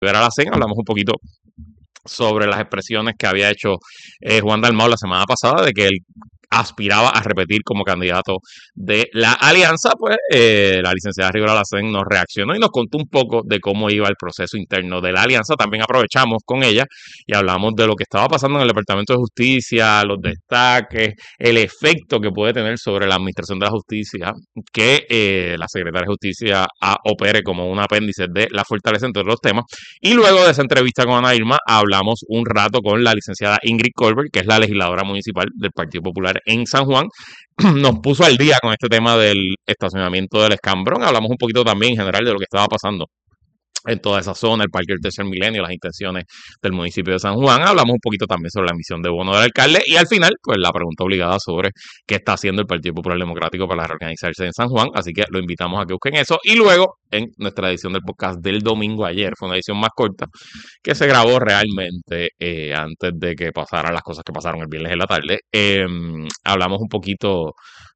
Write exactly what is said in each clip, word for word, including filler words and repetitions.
Rivera Lacén, hablamos un poquito sobre las expresiones que había hecho eh, Juan Dalmau la semana pasada de que él aspiraba a repetir como candidato de la alianza. Pues eh, la licenciada Rivera Lacén nos reaccionó y nos contó un poco de cómo iba el proceso interno de la alianza. También aprovechamos con ella y hablamos de lo que estaba pasando en el Departamento de Justicia, los destaques, el efecto que puede tener sobre la administración de la justicia, que eh, la secretaria de Justicia a, opere como un apéndice de la fortaleza, entre otros temas. Y luego de esa entrevista con Ana Irma, hablamos un rato con la licenciada Ingrid Colbert, que es la legisladora municipal del Partido Popular en San Juan. Nos puso al día con este tema del estacionamiento del Escambrón. Hablamos un poquito también en general de lo que estaba pasando en toda esa zona, el Parque del Tercer Milenio, las intenciones del municipio de San Juan. Hablamos un poquito también sobre la misión de bono del alcalde y al final, pues la pregunta obligada sobre qué está haciendo el Partido Popular Democrático para reorganizarse en San Juan. Así que lo invitamos a que busquen eso. Y luego, en nuestra edición del podcast del domingo ayer, fue una edición más corta, que se grabó realmente eh, antes de que pasaran las cosas que pasaron el viernes en la tarde. Eh, hablamos un poquito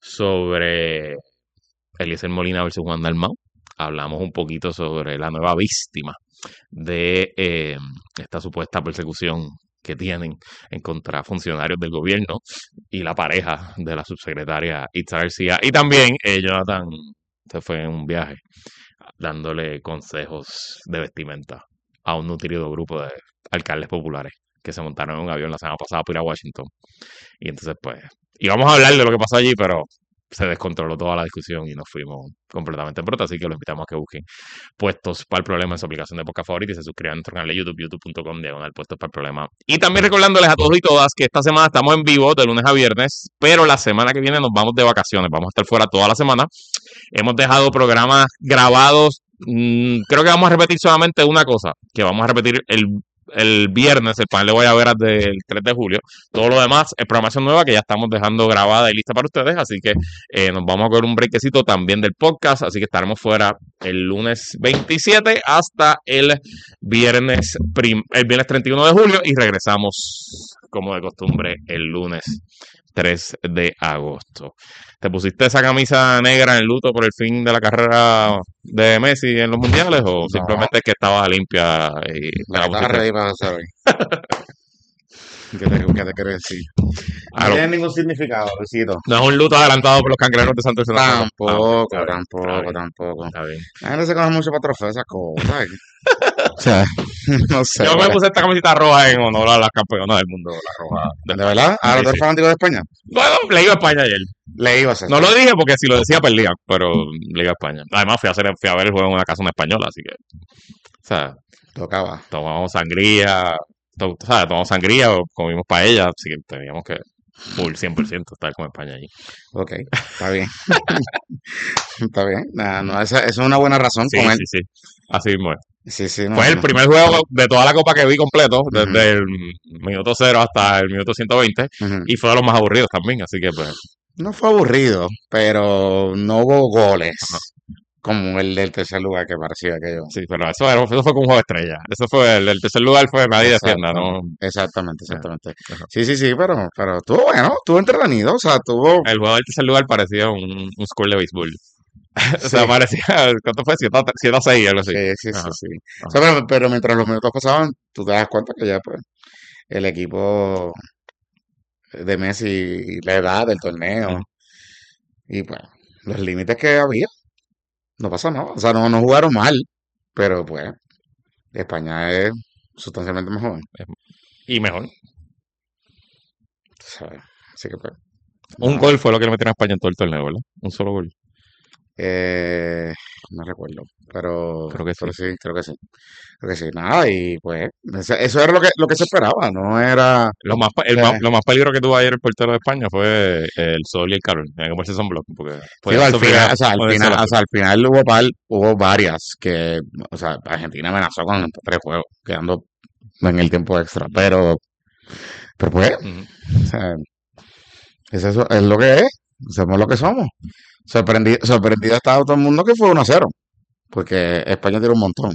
sobre Eliezer Molina versus Juan Dalmau. Hablamos un poquito sobre la nueva víctima de eh, esta supuesta persecución que tienen en contra funcionarios del gobierno y la pareja de la subsecretaria Itza García. Y también eh, Jonathan se fue en un viaje dándole consejos de vestimenta a un nutrido grupo de alcaldes populares que se montaron en un avión la semana pasada para ir a Washington. Y entonces, pues, íbamos a hablar de lo que pasó allí, pero se descontroló toda la discusión y nos fuimos completamente en brota, así que los invitamos a que busquen Puestos para el Problema en su aplicación de podcast favorita y se suscriban a nuestro canal de YouTube, youtube punto com diagonal Puestos para el Problema. Y también recordándoles a todos y todas que esta semana estamos en vivo de lunes a viernes, pero la semana que viene nos vamos de vacaciones, vamos a estar fuera toda la semana. Hemos dejado programas grabados, mmm, creo que vamos a repetir solamente una cosa, que vamos a repetir el el viernes, el panel de Guayaberas del tres de julio. Todo lo demás es programación nueva que ya estamos dejando grabada y lista para ustedes, así que eh, nos vamos a coger un brequecito también del podcast, así que estaremos fuera el lunes veintisiete hasta el viernes prim el viernes treinta y uno de julio y regresamos como de costumbre el lunes tres de agosto. ¿Te pusiste esa camisa negra en luto por el fin de la carrera de Messi en los mundiales o no, simplemente es que estaba limpia y la, la estaba ready para hacer hoy? ¿Qué te, ¿Qué te quiero decir? No Claro. tiene ningún significado, besito. No es un luto adelantado por los cangrejeros de Santo Tampoco, tampoco, está tampoco, está tampoco. Está bien. La gente se coge mucho para trofeos, esas cosas. O sea, no sé. Yo me puse esta camiseta roja en honor a las campeonas del mundo, la roja. ¿De, ¿De verdad? ¿Ahora tú eres fanático de España? Bueno, le iba a España ayer. Le iba a hacer. No lo dije porque si lo decía perdía, pero le iba a España. Además fui a, hacer, fui a ver el juego en una casa una española, así que, o sea, tocaba. Tomamos sangría, to, o sea, tomamos sangría o comimos paella, así que teníamos que full cien por ciento estar con España allí. Ok, está bien. Está bien. Nah, no, esa, esa es una buena razón. Sí, con sí, sí. Así mismo es. Sí, sí, no, Fue no. el primer juego de toda la copa que vi completo, desde uh-huh. el minuto cero hasta el minuto ciento veinte, uh-huh. y fue de los más aburridos también, así que pues... No fue aburrido, pero no hubo goles. Uh-huh. Como el del tercer lugar que parecía aquello. Sí, pero eso, era, eso fue con un juego de estrella. Eso fue el, el tercer lugar fue nadie defienda, ¿no? Exactamente, exactamente. Uh-huh. Sí, sí, sí, pero, pero estuvo bueno, estuvo entretenido, o sea, tuvo... El juego del tercer lugar parecía un, un score de béisbol. Sí. O sea, parecía, ¿cuánto fue? siete a seis, algo así. Sí, sí, sí. sí. O sea, pero, pero mientras los minutos pasaban, tú te das cuenta que ya, pues, el equipo de Messi, la edad del torneo, uh-huh. y pues, los límites que había, no pasa nada. O sea, no, no jugaron mal, pero pues, España es sustancialmente mejor. Y mejor. ¿Sabes? Así que pues. Un no. gol fue lo que le metieron a España en todo el torneo, ¿verdad? Un solo gol. Eh, no recuerdo, pero creo que sí. Pero sí, creo que sí. Creo que sí, nada, y pues eso era lo que lo que se esperaba, no era... Lo más, el, eh, más, lo más peligro que tuvo ayer el portero de España fue el sol y el calor, en que ponerse sunblock, porque... Sí, al final, o sea, al final, o sea, al final hubo, par, hubo varias que, o sea, Argentina amenazó con tres juegos, quedando en el tiempo extra, pero, pero pues, uh-huh. o sea, es, eso, es lo que es, somos lo que somos. Sorprendido, sorprendido estaba todo el mundo que fue uno a cero, porque España tiró un montón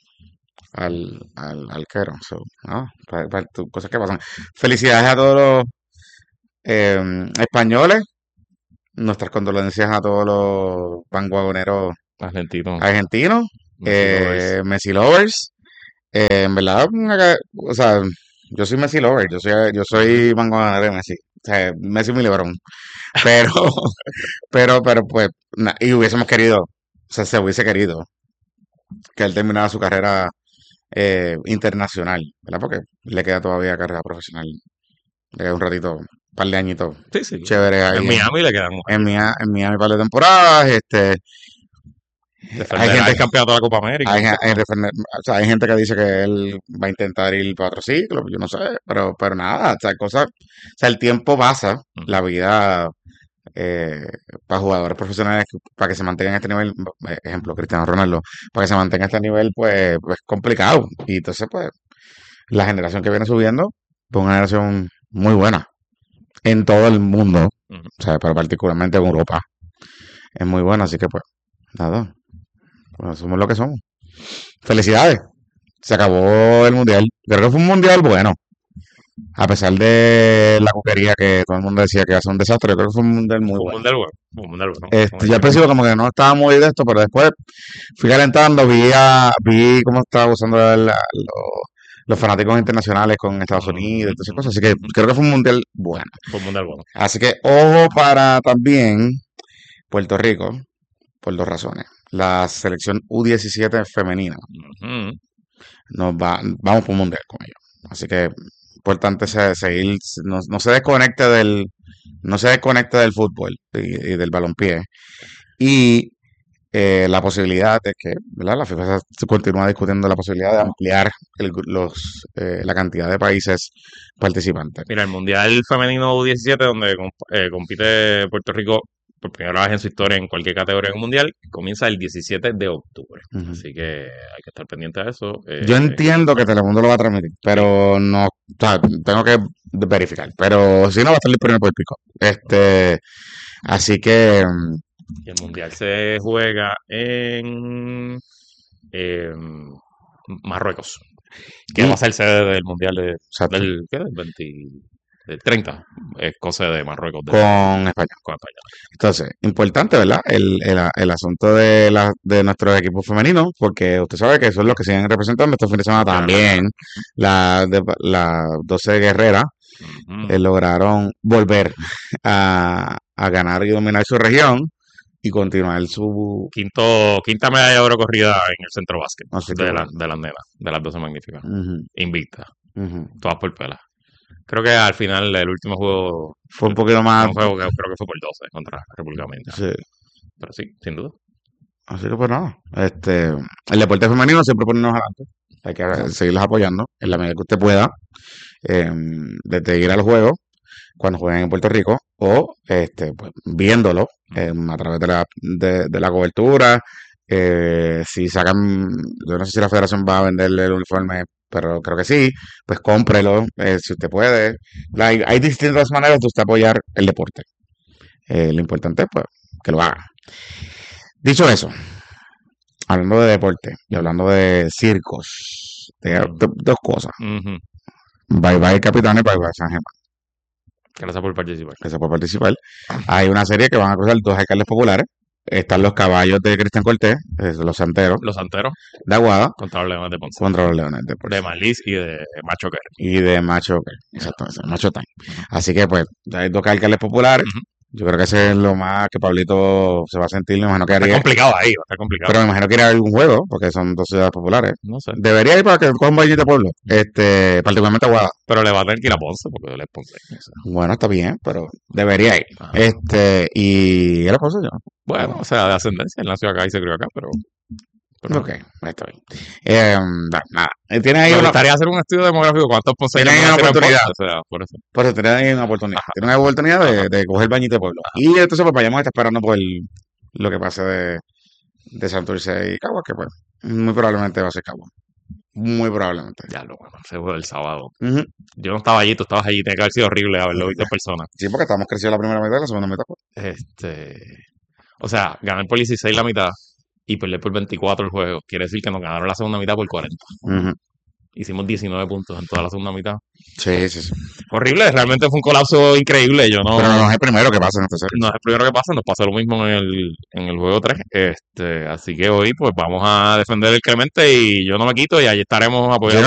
al, al arquero. So, no, para, para, cosas que pasan. Felicidades a todos los eh, españoles, nuestras condolencias a todos los vanguagoneros argentinos, argentinos, Messi, eh, lovers. Messi lovers, Eh, en verdad, una- o sea, yo soy Messi lover, yo soy, yo soy mango de Messi. O sea, Messi es mi LeBron. Pero, pero, pero, pues, na- y hubiésemos querido, o sea, se hubiese querido que él terminara su carrera eh, internacional, ¿verdad? Porque le queda todavía carrera profesional, le queda un ratito, un par de añitos Sí, sí. chéveres En ahí en, Miami le quedan un en, añito. Mia- en Miami, par de temporadas, este, hay Defenderá gente, el campeonato de la Copa América, hay, no sé. hay defender- o sea, hay gente que dice que él va a intentar ir para otro ciclo, yo no sé, pero, pero nada, o sea, cosas, o sea, el tiempo pasa, Ujú. la vida eh, para jugadores profesionales que- para que se mantengan a este nivel, eh, ejemplo, Cristiano Ronaldo, para que se mantenga a este nivel, pues, pues es complicado. Y entonces, pues, la generación que viene subiendo, pues una generación muy buena en todo el mundo, Ujú. o sea, pero particularmente en Europa, es muy buena, así que pues, nada, pues somos lo que somos. Felicidades, se acabó el mundial. Creo que fue un mundial bueno, a pesar de la cuquería que todo el mundo decía que iba a ser un desastre, yo creo que fue un mundial muy Fue un bueno. mundial bueno. Fue un mundial bueno. Como Este, yo al dice que- principio como que no estaba muy de esto, pero después fui calentando, vi, a, vi cómo estaba usando la- la- lo- los fanáticos internacionales con Estados Ujú, Unidos y todas esas ujú, cosas. Así que ujú. creo que fue un mundial bueno. Fue un mundial bueno. Así que ojo para también Puerto Rico, por dos razones. La selección U diecisiete femenina Ujú. nos va, vamos por un mundial con ellos. Así que importante se- seguir, no, no se desconecte del, no se desconecte del fútbol y, y del balompié. Y eh, la posibilidad de que, ¿verdad? La FIFA se continúa discutiendo la posibilidad de ampliar el gru- los, eh, la cantidad de países participantes. Mira, el Mundial Femenino U diecisiete, donde comp- eh, compite Puerto Rico por primera vez en su historia en cualquier categoría en un mundial, comienza el diecisiete de octubre. Ujú. Así que hay que estar pendiente de eso. Yo Eh, entiendo que Telemundo lo va a transmitir, sí. pero no, o sea, tengo que verificar. Pero si no, va a estar disponible por el pico. Este, así que, mm, Y el mundial se juega en eh, Marruecos, que va a y, ser sede del mundial de- exacto, del, ¿qué? Del veinte, del treinta. Es cosa de Marruecos del, con España. con España. Entonces, importante, ¿verdad? El, el, el asunto de, la, de nuestros equipos femeninos, porque usted sabe que son los que siguen representando este fin de semana De la realidad. también. La, de, la doce guerreras Ujú. eh, lograron volver a, a ganar y dominar su región y continuar su... Quinto, quinta medalla de oro corrida en el centro básquet Así que de, la, bueno. de las nenas, de las doce magníficas. Ujú, Invicta, ujú. todas por pela. Creo que al final el último juego, Fue un el poquito más... último juego que creo que fue por doce contra República Dominicana. Sí. Pero sí, sin duda. Así que pues nada. Este, el deporte femenino siempre ponernos adelante. Hay que seguirlos apoyando en la medida que usted pueda. eh, desde ir al juego cuando jueguen en Puerto Rico o este pues viéndolo eh, a través de la, de, de la cobertura. Eh, si sacan, yo no sé si la federación va a venderle el uniforme, pero creo que sí, pues cómprelo eh, si usted puede. La- hay, hay distintas maneras de usted apoyar el deporte. Eh, lo importante es pues que lo haga. Dicho eso, hablando de deporte y hablando de circos, de, Ujú. de- dos cosas. Ujú. Bye bye Capitán y bye bye San Germán, Gracias por participar. que se puede participar. Hay una serie que van a cruzar dos alcaldes populares. Están los caballos de Cristian Cortés, eh, los santeros Los santeros de Aguada, contra los Leones de Ponce. contra los leones de Ponce. De Maliz y de Macho Kerr. Y de Macho, exacto, ese, Macho Time. Así que pues, hay dos alcaldes populares. Ujú. Yo creo que ese es lo más que Pablito se va a sentir. Me imagino que Está haría, complicado ahí, está complicado. pero me imagino que iría a algún juego, porque son dos ciudades populares. No sé. Debería ir para que coja un bañito de pueblo, este, particularmente Aguada. Pero le va a tener que ir a Ponce porque él es Ponce. No sé. Bueno, está bien, pero debería ir. Ajá. Este, y era Ponce yo. Bueno, o sea, de ascendencia. Él nació acá y se crió acá, pero. pero Ok, está bien. Eh, nada, nada. Eh, Tiene ahí me una, gustaría hacer un estudio demográfico. ¿Cuántos ponceños Tiene no una nacieron en oportunidad. Ponce? O sea, por eso. por eso tiene ahí una oportunidad. Ajá. Tiene una oportunidad Ajá. de, de coger el bañito de pueblo. Y entonces pues vayamos a estar esperando por el- lo que pase de, de Santurce y Cagua, que pues muy probablemente va a ser Cagua. Muy probablemente. Ya lo bueno, ese fue el sábado. Ujú. Yo no estaba allí, tú estabas allí, tiene que haber sido horrible haberlo visto en persona. Sí, porque estamos creciendo la primera mitad y la segunda mitad. Pues. Este, o sea, ganar por dieciséis la mitad y perder por veinticuatro el juego. Quiere decir que nos ganaron la segunda mitad por cuarenta. Ujú. hicimos diecinueve puntos en toda la segunda mitad. Sí, sí, sí. Horrible, realmente fue un colapso increíble. Yo no, Pero no es el primero que pasa en esta serie. No es el primero que pasa, nos pasó lo mismo en el, en el juego tres. Este, así que hoy pues vamos a defender el Clemente y yo no me quito y allí estaremos apoyando.